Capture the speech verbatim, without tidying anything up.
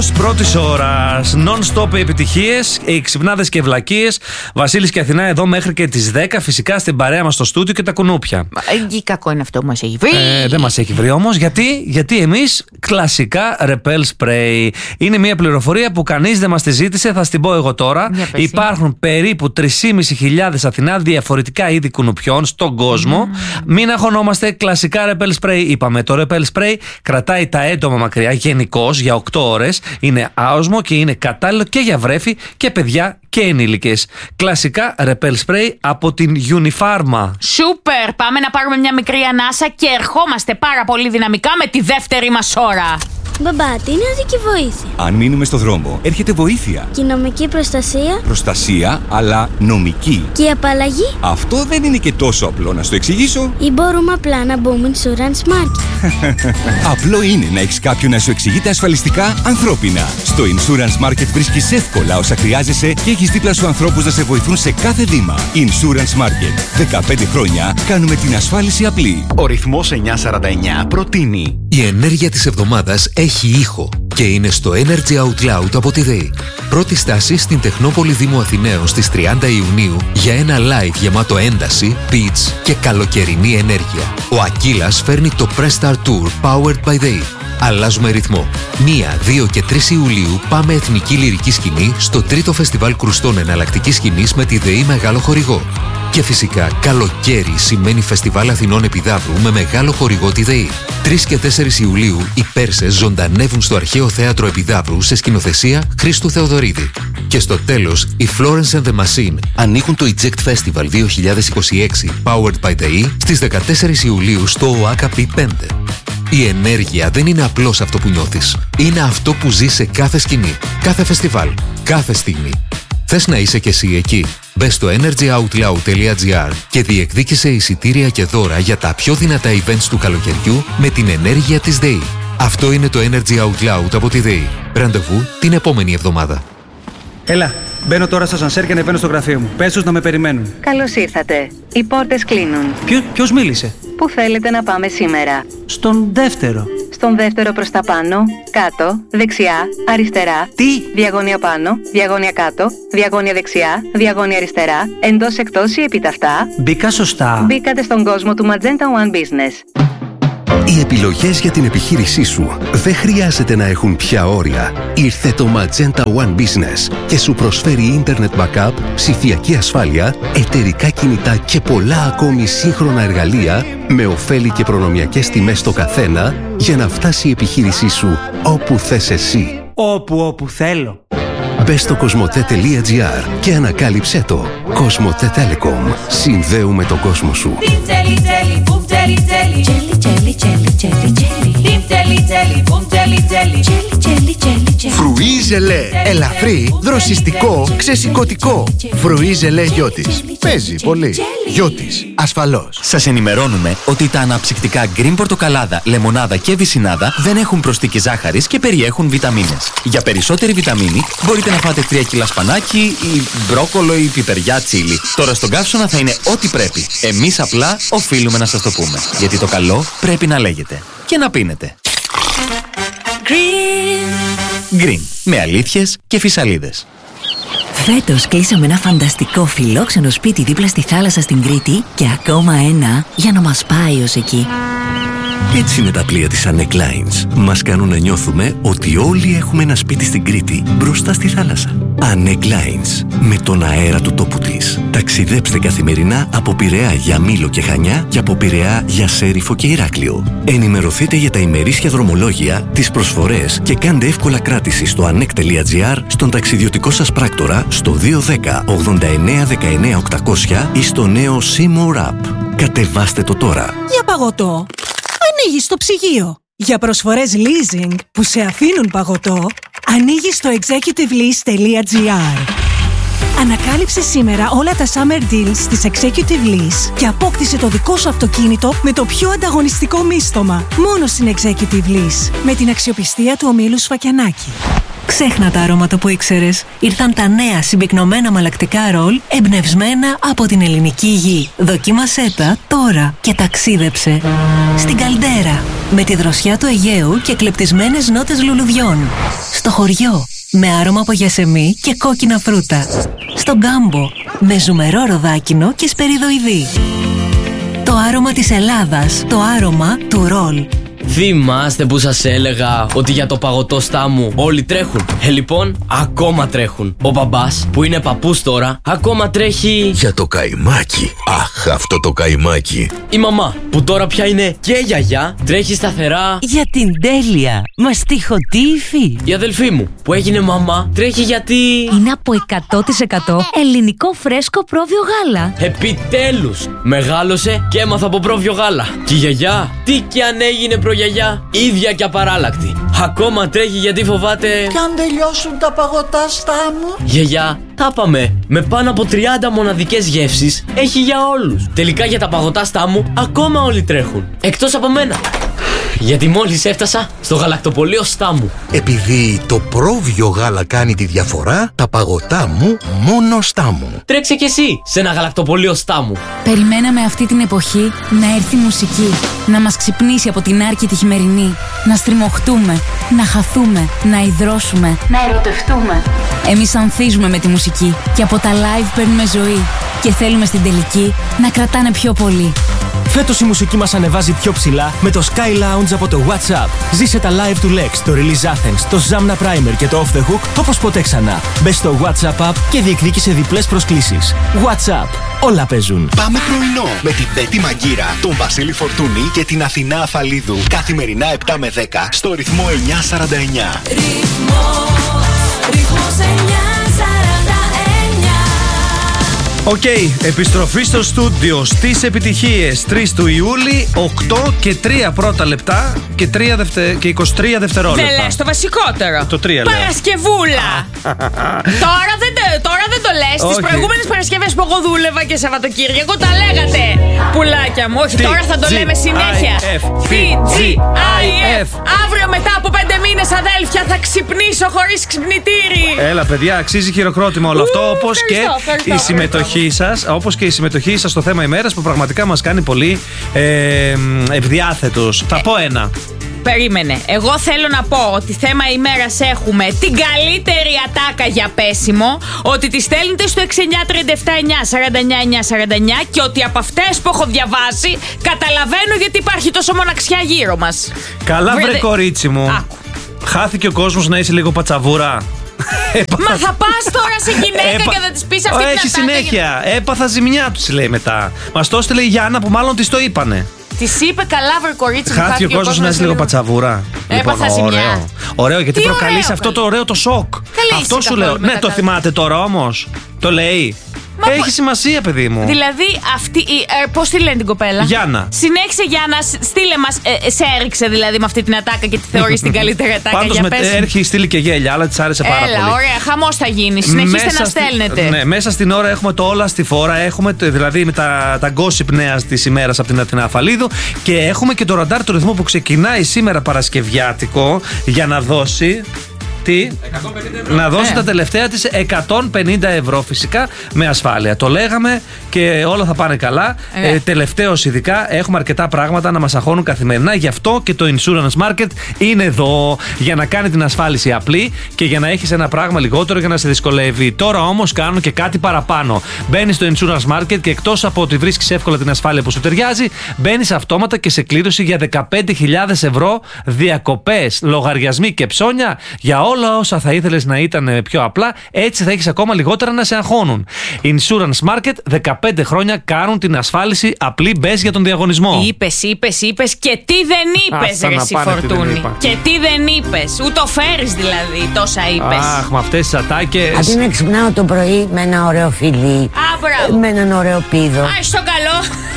Τέλος πρώτης ώρας. Non-stop επιτυχίες, ξυπνάδες και ευλακίες. Βασίλης και Αθηνά εδώ μέχρι και τις δέκα. Φυσικά στην παρέα μας στο στούντιο και τα κουνούπια. Τι κακό είναι αυτό που μας έχει βρει. Ε, δεν μας έχει βρει όμως. Γιατί, γιατί εμείς κλασικά Repel Spray. Είναι μια πληροφορία που κανείς δεν μας τη ζήτησε. Θα στην πω εγώ τώρα. Υπάρχουν περίπου τρεις χιλιάδες πεντακόσιοι Αθηνά διαφορετικά είδη κουνουπιών στον κόσμο. Mm. Μην αγχωνόμαστε. Κλασικά Repel Spray. Είπαμε το Repel Spray κρατάει τα έντομα μακριά γενικώς για οκτώ ώρες. Είναι άοσμο και είναι κατάλληλο και για βρέφη και παιδιά και ενήλικες. Κλασικά Repel Spray από την Unifarma. Σούπερ! Πάμε να πάρουμε μια μικρή ανάσα και ερχόμαστε πάρα πολύ δυναμικά με τη δεύτερη μας ώρα. Μπαμπά, τι είναι οδική βοήθεια? Αν μείνουμε στο δρόμο, έρχεται βοήθεια. Και η νομική προστασία? Προστασία, αλλά νομική. Και η απαλλαγή? Αυτό δεν είναι και τόσο απλό, να στο εξηγήσω. Ή μπορούμε απλά να μπούμε Insurance Market? Απλό είναι να έχεις κάποιον να σου εξηγείται ασφαλιστικά ανθρώπινα. Στο Insurance Market βρίσκεις εύκολα όσα χρειάζεσαι και έχεις δίπλα σου ανθρώπους να σε βοηθούν σε κάθε βήμα. Insurance Market. δεκαπέντε χρόνια κάνουμε την ασφάλιση απλή. Ο ρυθμός εννιακόσια σαράντα εννιά προτείνει. Η ενέργεια της εβδομάδας έχει ήχο και είναι στο Energy Out Loud από τη ΔΕΗ. Πρώτη στάση στην Τεχνόπολη Δήμου Αθηναίων στις τριάντα Ιουνίου για ένα live γεμάτο ένταση, beats και καλοκαιρινή ενέργεια. Ο Ακύλας φέρνει το Press Start Tour Powered by ΔΕΗ. Αλλάζουμε ρυθμό. μία, δύο και τρεις Ιουλίου πάμε εθνική λυρική σκηνή στο τρίτο φεστιβάλ κρουστών εναλλακτικής σκηνής με τη ΔΕΗ μεγάλο χορηγό. Και φυσικά καλοκαίρι σημαίνει Φεστιβάλ Αθηνών Επιδαύρου με μεγάλο χορηγό τη ΔΕΗ. τρεις και τέσσερις Ιουλίου οι Πέρσες ζωντανεύουν στο Αρχαίο Θέατρο Επιδαύρου σε σκηνοθεσία Χρήστου Θεοδωρίδη. Και στο τέλος οι Florence and the Machine ανοίγουν το Eject Festival δύο χιλιάδες είκοσι έξι Powered by ΔΕΗ στις δεκατέσσερις Ιουλίου στο ΟΑΚΑ πι πέντε. Η ενέργεια δεν είναι απλώς αυτό που νιώθεις. Είναι αυτό που ζεις σε κάθε σκηνή, κάθε φεστιβάλ, κάθε στιγμή. Θες να είσαι κι εσύ εκεί? Μπες στο energy out loud τελεία gr και διεκδίκησε εισιτήρια και δώρα για τα πιο δυνατά events του καλοκαιριού με την ενέργεια της ΔΕΗ. Αυτό είναι το Energy Out Loud από τη ΔΕΗ. Ραντεβού την επόμενη εβδομάδα. Έλα, μπαίνω τώρα στο ασανσέρ και ανεβαίνω στο γραφείο μου. Πες τους να με περιμένουν. Καλώς ήρθατε. Οι πόρτες κλείνουν. Ποιο, ποιος μίλησε? Πού θέλετε να πάμε σήμερα? Στον δεύτερο. Στον δεύτερο προς τα πάνω, κάτω, δεξιά, αριστερά. Τι? Διαγώνια πάνω, διαγώνια κάτω, διαγώνια δεξιά, διαγώνια αριστερά, εντός εκτός ή επίταυτα. Μπήκα σωστά. Μπήκατε στον κόσμο του Magenta One Business. Οι επιλογές για την επιχείρησή σου δεν χρειάζεται να έχουν πια όρια. Ήρθε το Magenta One Business και σου προσφέρει Internet Backup, ψηφιακή ασφάλεια, εταιρικά κινητά και πολλά ακόμη σύγχρονα εργαλεία με ωφέλη και προνομιακές τιμές στο καθένα για να φτάσει η επιχείρησή σου όπου θες εσύ. Όπου όπου θέλω. Μπες στο κοσμοτέ τελεία gr και ανακάλυψέ το. Κοσμοτέ Telecom. Συνδέουμε τον κόσμο σου. Φρουί ζελέ. Ελαφρύ, δροσιστικό, ξεσηκωτικό. Φρουί ζελέ Γιώτης. Παίζει πολύ. Γιώτης. Ασφαλώς. Σας ενημερώνουμε ότι τα αναψυκτικά γκριν πορτοκαλάδα, λεμονάδα και βυσσινάδα δεν έχουν προσθήκη ζάχαρης και περιέχουν βιταμίνες. Για περισσότερη βιταμίνη μπορείτε να φάτε τρία κιλά σπανάκι ή μπρόκολο ή πιπεριά τσίλι. Τώρα στον καύσωνα θα είναι ό,τι πρέπει. Εμείς απλά οφείλουμε να σας το πούμε. Γιατί το καλό πρέπει να λέγεται. Και να πίνετε. Green. Green. Με αλήθειες και φυσαλίδες. Φέτος κλείσαμε ένα φανταστικό φιλόξενο σπίτι δίπλα στη θάλασσα στην Κρήτη και ακόμα ένα για να μας πάει ως εκεί. Έτσι είναι τα πλοία της Anek Lines. Μας κάνουν να νιώθουμε ότι όλοι έχουμε ένα σπίτι στην Κρήτη μπροστά στη θάλασσα. Anek Lines. Με τον αέρα του τόπου της. Ταξιδέψτε καθημερινά από Πειραιά για Μήλο και Χανιά και από Πειραιά για Σέριφο και Ηράκλειο. Ενημερωθείτε για τα ημερήσια δρομολόγια, τις προσφορές και κάντε εύκολα κράτηση στο anek τελεία gr, στον ταξιδιωτικό σας πράκτορα, στο δύο ένα μηδέν ογδόντα εννέα δεκαεννέα οκτακόσια ή στο νέο Seymour App. Κατεβάστε το τώρα. Για παγωτό. Ανοίγεις το ψυγείο. Για προσφορές leasing που σε αφήνουν παγωτό, ανοίγεις στο executive lease τελεία gr. Ανακάλυψε σήμερα όλα τα summer deals της Executive Lease και απόκτησε το δικό σου αυτοκίνητο με το πιο ανταγωνιστικό μίστομα. Μόνο στην Executive Lease, με την αξιοπιστία του ομίλου Σφακιανάκη. Ξέχνα τα αρώματα που ήξερες. Ήρθαν τα νέα συμπυκνωμένα μαλακτικά ρολ εμπνευσμένα από την ελληνική γη. Δοκίμασέ τα τώρα και ταξίδεψε στην Καλντέρα με τη δροσιά του Αιγαίου και κλεπτισμένες νότες λουλουδιών. Στο χωριό με άρωμα από γιασεμί και κόκκινα φρούτα. Στον Κάμπο με ζουμερό ροδάκινο και σπεριδοειδή. Το άρωμα της Ελλάδας, το άρωμα του ρολ. Θυμάστε που σας έλεγα ότι για το παγωτό Στάμου όλοι τρέχουν? Ε, λοιπόν, ακόμα τρέχουν. Ο μπαμπάς, που είναι παππούς τώρα, ακόμα τρέχει... Για το καϊμάκι. Αχ, αυτό το καϊμάκι. Η μαμά, που τώρα πια είναι και γιαγιά, τρέχει σταθερά... Για την τέλεια, μαστιχοτήφη. Η αδελφή μου, που έγινε μαμά, τρέχει γιατί... Είναι από εκατό τοις εκατό ελληνικό φρέσκο πρόβιο γάλα. Επιτέλους, μεγάλωσε και έμαθα από πρόβιο γάλα. Και η γιαγιά, τι κι αν έγινε προ γιαγιά, ίδια και απαράλλακτη. Ακόμα τρέχει γιατί φοβάται... Κι αν τελειώσουν τα παγωτά Στάμου. Γιαγιά, τα πάμε. Με πάνω από τριάντα μοναδικές γεύσεις έχει για όλους. Τελικά για τα παγωτά Στάμου ακόμα όλοι τρέχουν. Εκτός από μένα. Γιατί μόλις έφτασα στο γαλακτοπωλείο Στάμου. Επειδή το πρόβιο γάλα κάνει τη διαφορά, τα παγωτά μου μόνο Στάμου. Τρέξε κι εσύ σε ένα γαλακτοπωλείο Στάμου. Περιμέναμε αυτή την εποχή να έρθει μουσική, να μας ξυπνήσει από την άρκη τη χειμερινή, να στριμωχτούμε, να χαθούμε, να υδρώσουμε, να ερωτευτούμε. Εμείς ανθίζουμε με τη μουσική και από τα live παίρνουμε ζωή και θέλουμε στην τελική να κρατάνε πιο πολύ. Φέτος η μουσική μας ανεβάζει πιο ψηλά με το Sky Lounge από το WhatsApp. Ζήσε τα live του Lex, το Release Athens, το Zamna Primer και το Off the Hook όπως ποτέ ξανά. Μπες στο WhatsApp app και διεκδίκησε διπλές προσκλήσεις. WhatsApp. Όλα παίζουν. Πάμε πρωινό με την Πέτη Μαγκύρα, τον Βασίλη Φορτούνη και την Αθηνά Αφαλίδου. Καθημερινά επτά με δέκα στο ρυθμό εννιά σαράντα εννιά. Ρυθμός εννιά σαράντα εννιά. Οκ, okay, επιστροφή στο στούντιο στις επιτυχίες τρεις του Ιούλη, οκτώ και τρία πρώτα λεπτά και, τρία δευτε... και είκοσι τρία δευτερόλεπτα. Δεν λες το βασικότερο. Το τρία λέω. Παρασκευούλα. τώρα, δεν, τώρα δεν το λες. Τις προηγούμενες Παρασκευές που εγώ δούλευα και Σαββατοκύριακο τα λέγατε. Πουλάκια μου, όχι, τώρα θα το λέμε συνέχεια. Τι τζι άι εφ. Αύριο μετά από πέντε μήνες, αδέλφια, θα ξυπνήσω χωρίς ξυπνητήρι. Έλα, παιδιά, αξίζει χειροκρότημα όλο αυτό. Όπως και η συμμετοχή σας, όπως και η συμμετοχή σας στο θέμα ημέρας που πραγματικά μας κάνει πολύ ε, ευδιάθετους. Θα πω ένα. Περίμενε. Εγώ θέλω να πω ότι θέμα ημέρας έχουμε την καλύτερη ατάκα για πέσιμο, ότι τη στέλνετε στο έξι εννιά τρία επτά εννιά σαράντα εννιά εννιά σαράντα εννιά και ότι από αυτές που έχω διαβάσει καταλαβαίνω γιατί υπάρχει τόσο μοναξιά γύρω μας. Καλά, βρε, βρε κορίτσι μου. Άκου. Χάθηκε ο κόσμος να είσαι λίγο πατσαβούρα. Μα θα πας τώρα σε γυναίκα Έπα... και θα της πεις αυτή την ατάκα. Έχει συνέχεια. Και... Έπαθα ζημιά τους, λέει μετά. Μας το έστειλε η Γιάννα που μάλλον της το είπανε. Της είπε καλά, βρε κορίτσι μου. Χάθηκε ο κόσμος να είσαι λίγο πατσαβούρα. Έπαθα λοιπόν, ζημιά. Ωραίο, ωραίο γιατί τι προκαλείς ωραίο, αυτό το ωραίο το σοκ. Καλή αυτό σου λέω. Ναι, το θυμάται τώρα όμως. Το λέει. Μα έχει πο... σημασία, παιδί μου. Δηλαδή, αυτή. Ε, πώς τη λένε την κοπέλα? Γιάννα. Συνέχισε, Γιάννα, στείλε μας. Ε, σε έριξε δηλαδή με αυτή την ατάκα και τη θεωρείς την καλύτερη ατάκα. Πάντως για με έχει στείλει και γέλια, αλλά της άρεσε πάρα Έλα, πολύ. Έλα, ωραία, χαμός θα γίνει. Συνεχίστε μέσα να στέλνετε. Ναι, μέσα στην ώρα έχουμε το όλα στη φόρα. Έχουμε δηλαδή με τα, τα gossip νέα τη ημέρα από την Αθηνά Αφαλίδου. Και έχουμε και το ραντάρ του ρυθμού που ξεκινάει σήμερα Παρασκευιάτικο για να δώσει. Τι? Να δώσει ε. τα τελευταία της εκατόν πενήντα ευρώ φυσικά με ασφάλεια. Το λέγαμε και όλα θα πάνε καλά. Ε. Ε, τελευταίως ειδικά έχουμε αρκετά πράγματα να μας αγχώνουν καθημερινά. Γι' αυτό και το Insurance Market είναι εδώ για να κάνει την ασφάλιση απλή και για να έχεις ένα πράγμα λιγότερο για να σε δυσκολεύει. Τώρα όμως κάνουν και κάτι παραπάνω. Μπαίνεις στο Insurance Market και εκτός από ότι βρίσκεις εύκολα την ασφάλεια που σου ταιριάζει, μπαίνεις αυτόματα και σε κλήρωση για δεκαπέντε χιλιάδες ευρώ διακοπές, λογαριασμοί και ψώνια για όλα όσα θα ήθελες να ήταν πιο απλά, έτσι θα έχεις ακόμα λιγότερα να σε αγχώνουν. Insurance Market, δεκαπέντε χρόνια κάνουν την ασφάλιση απλή. Μπες για τον διαγωνισμό. Είπες, είπες, είπες και τι δεν είπες, ρε εσύ Φορτούνη. Και τι δεν είπες. Ούτω φέρεις δηλαδή, τόσα είπες. Αχ, με αυτές τις ατάκες. Αντί να ξυπνάω το πρωί με ένα ωραίο φιλί, Α, με έναν ωραίο πίδο. Α, στο καλό.